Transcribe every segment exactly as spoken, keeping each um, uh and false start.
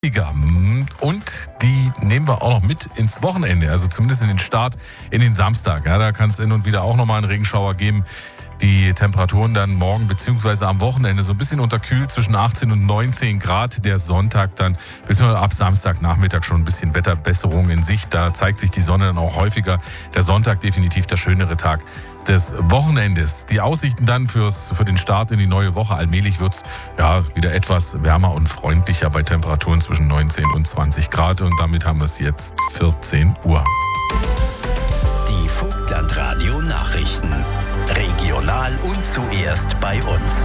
sonniger. Und die nehmen wir auch noch mit ins Wochenende, also zumindest in den Start in den Samstag. Ja, da kann es hin und wieder auch nochmal einen Regenschauer geben. Die Temperaturen dann morgen bzw. am Wochenende so ein bisschen unterkühlt zwischen achtzehn und neunzehn Grad. Der Sonntag dann bis ab Samstagnachmittag schon ein bisschen Wetterbesserung in Sicht. Da zeigt sich die Sonne dann auch häufiger. Der Sonntag definitiv der schönere Tag des Wochenendes. Die Aussichten dann fürs, für den Start in die neue Woche. Allmählich wird es ja, wieder etwas wärmer und freundlicher bei Temperaturen zwischen neunzehn und zwanzig Grad. Und damit haben wir es jetzt vierzehn Uhr. Die Vogtlandradio Nachrichten. Regional und zuerst bei uns.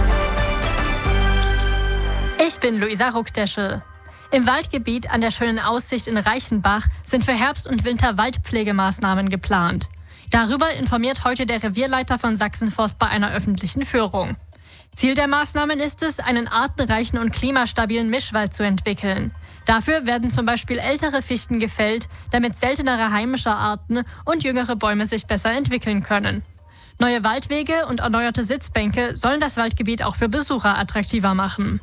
Ich bin Luisa Ruckdeschel. Im Waldgebiet an der schönen Aussicht in Reichenbach sind für Herbst und Winter Waldpflegemaßnahmen geplant. Darüber informiert heute der Revierleiter von Sachsenforst bei einer öffentlichen Führung. Ziel der Maßnahmen ist es, einen artenreichen und klimastabilen Mischwald zu entwickeln. Dafür werden zum Beispiel ältere Fichten gefällt, damit seltenere heimische Arten und jüngere Bäume sich besser entwickeln können. Neue Waldwege und erneuerte Sitzbänke sollen das Waldgebiet auch für Besucher attraktiver machen.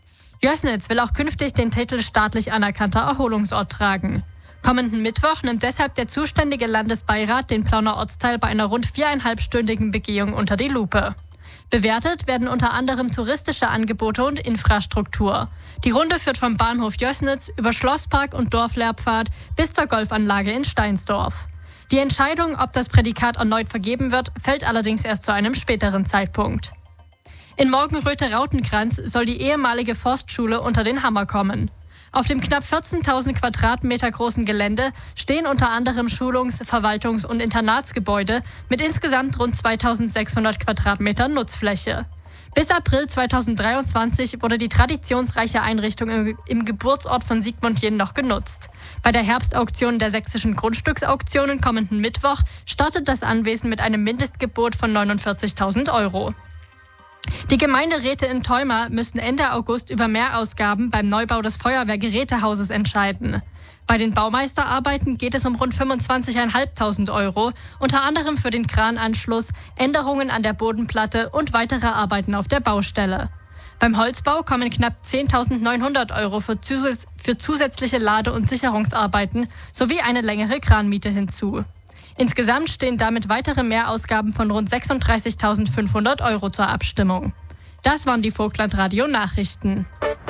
Jößnitz will auch künftig den Titel staatlich anerkannter Erholungsort tragen. Kommenden Mittwoch nimmt deshalb der zuständige Landesbeirat den Plauner Ortsteil bei einer rund viereinhalbstündigen Begehung unter die Lupe. Bewertet werden unter anderem touristische Angebote und Infrastruktur. Die Runde führt vom Bahnhof Jößnitz über Schlosspark und Dorflehrpfad bis zur Golfanlage in Steinsdorf. Die Entscheidung, ob das Prädikat erneut vergeben wird, fällt allerdings erst zu einem späteren Zeitpunkt. In Morgenröthe-Rautenkranz soll die ehemalige Forstschule unter den Hammer kommen. Auf dem knapp vierzehntausend Quadratmeter großen Gelände stehen unter anderem Schulungs-, Verwaltungs- und Internatsgebäude mit insgesamt rund zweitausendsechshundert Quadratmetern Nutzfläche. Bis April zweitausenddreiundzwanzig wurde die traditionsreiche Einrichtung im, im Geburtsort von Sigmund Jähn noch genutzt. Bei der Herbstauktion der sächsischen Grundstücksauktionen kommenden Mittwoch startet das Anwesen mit einem Mindestgebot von neunundvierzigtausend Euro. Die Gemeinderäte in Theuma müssen Ende August über Mehrausgaben beim Neubau des Feuerwehrgerätehauses entscheiden. Bei den Baumeisterarbeiten geht es um rund fünfundzwanzigtausendfünfhundert Euro, unter anderem für den Krananschluss, Änderungen an der Bodenplatte und weitere Arbeiten auf der Baustelle. Beim Holzbau kommen knapp zehntausendneunhundert Euro für, zus- für zusätzliche Lade- und Sicherungsarbeiten sowie eine längere Kranmiete hinzu. Insgesamt stehen damit weitere Mehrausgaben von rund sechsunddreißigtausendfünfhundert Euro zur Abstimmung. Das waren die Vogtlandradio Nachrichten.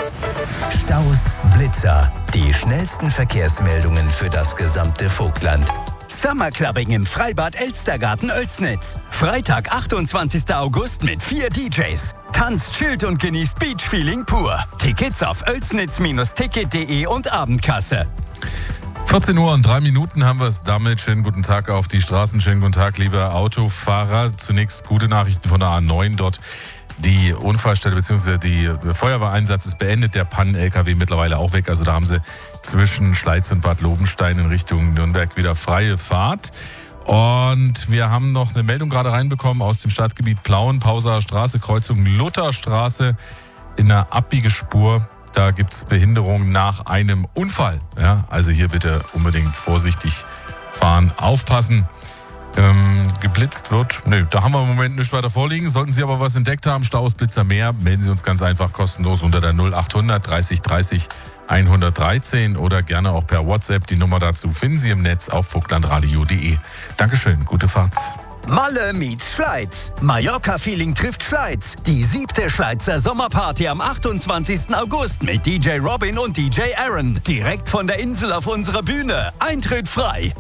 Staus, Blitzer, die schnellsten Verkehrsmeldungen für das gesamte Vogtland. Summerclubbing im Freibad Elstergarten Oelsnitz. Freitag, achtundzwanzigsten August mit vier D Js. Tanzt, chillt und genießt Beachfeeling pur. Tickets auf oelsnitz Bindestrich ticket punkt de und Abendkasse. vierzehn Uhr und drei Minuten haben wir es damit. Schönen guten Tag auf die Straßen. Schönen guten Tag, liebe Autofahrer. Zunächst gute Nachrichten von der A neun dort. Die Unfallstelle bzw. der Feuerwehreinsatz ist beendet. Der Pannen-L K W mittlerweile auch weg. Also da haben sie zwischen Schleiz und Bad Lobenstein in Richtung Nürnberg wieder freie Fahrt. Und wir haben noch eine Meldung gerade reinbekommen aus dem Stadtgebiet Plauen. Pausaer Straße, Kreuzung Lutherstraße in der Abbiegespur. Da gibt es Behinderung nach einem Unfall. Ja, also hier bitte unbedingt vorsichtig fahren, aufpassen. Ähm, geblitzt wird. Nö, da haben wir im Moment nichts weiter vorliegen. Sollten Sie aber was entdeckt haben, Staus, Blitzer, mehr, melden Sie uns ganz einfach kostenlos unter der null achthundert dreißig dreißig hundertdreizehn oder gerne auch per WhatsApp. Die Nummer dazu finden Sie im Netz auf vogtlandradio punkt de. Dankeschön, gute Fahrt. Malle meets Schleiz. Mallorca-Feeling trifft Schleiz. Die siebte Schleizer Sommerparty am achtundzwanzigsten August mit D J Robin und D J Aaron. Direkt von der Insel auf unserer Bühne. Eintritt frei.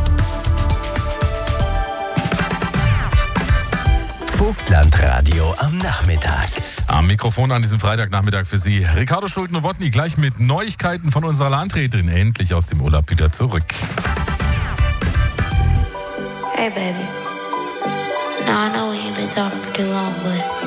Vogtlandradio am Nachmittag. Am Mikrofon an diesem Freitagnachmittag für Sie Ricardo Schulte-Nowotny, gleich mit Neuigkeiten von unserer Landrätin. Endlich aus dem Urlaub wieder zurück. Hey baby, now I know we ain't been talking for too long, but